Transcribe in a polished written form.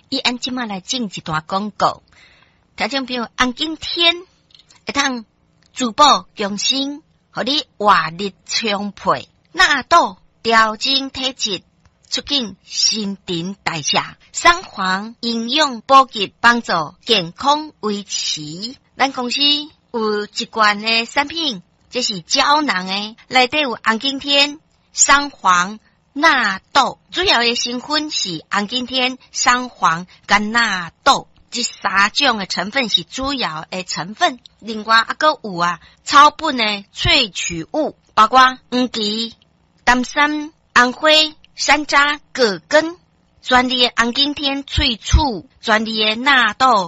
伊按即马来进一段广告，听众朋友，红景天会通逐步强身，互你活力充沛，纳豆调整体质，促进新陈代谢，三黄营养补给，帮助健康维持。咱公司有一罐的产品，这是胶囊的，内底有红景天、三黄、纳豆，主要的成分是红景天、三黄跟纳豆，这三种的成分是主要的成分。另外还佫有草本的萃取物，包括黄芪、丹参、红花、山楂、葛根，专利的红景天萃取，专利的纳豆